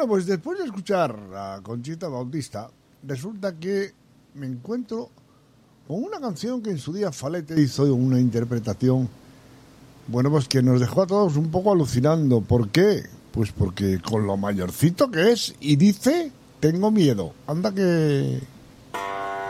Bueno, pues después de escuchar a Conchita Bautista, resulta que me encuentro con una canción que en su día Falete hizo una interpretación, bueno, pues que nos dejó a todos un poco alucinando. ¿Por qué? Pues porque con lo mayorcito que es y dice, tengo miedo. Anda que